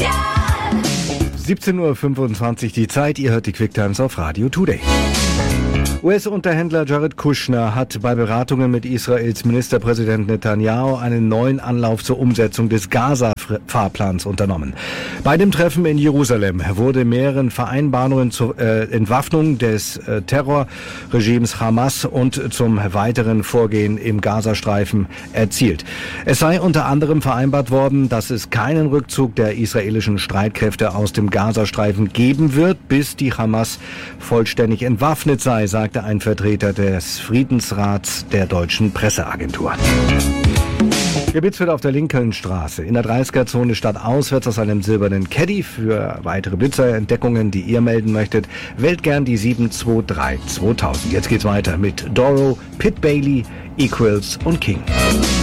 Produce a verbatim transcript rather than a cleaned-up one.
siebzehn Uhr fünfundzwanzig die Zeit, ihr hört die Quick Times auf Radio Today. U S-Unterhändler Jared Kushner hat bei Beratungen mit Israels Ministerpräsident Netanyahu einen neuen Anlauf zur Umsetzung des Gaza-Fahrplans unternommen. Bei dem Treffen in Jerusalem wurde mehreren Vereinbarungen zur äh, Entwaffnung des äh, Terrorregimes Hamas und zum weiteren Vorgehen im Gazastreifen erzielt. Es sei unter anderem vereinbart worden, dass es keinen Rückzug der israelischen Streitkräfte aus dem Gazastreifen geben wird, bis die Hamas vollständig entwaffnet sei, sagt ein Vertreter des Friedensrats der deutschen Presseagentur. Gebitzt wird auf der Lincolnstraße in der dreißiger-Zone stadtauswärts aus einem silbernen Caddy. Für weitere Blitzerentdeckungen, die ihr melden möchtet, wählt gern die sieben zwei drei zweitausend. Jetzt geht's weiter mit Doro, Pit Bailey, Equals und King.